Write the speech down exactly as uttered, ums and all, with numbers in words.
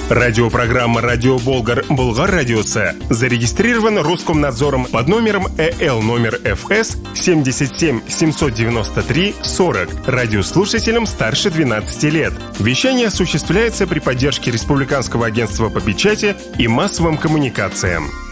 Радиопрограмма «Радио Болгар» Булгар радиосы зарегистрирован Роскомнадзором под номером ЭЛ номер ФС семьдесят семь семьсот девяносто три сорок радиослушателям старше двенадцати лет. Вещание осуществляется при поддержке Республиканского агентства по печати и массовым коммуникациям.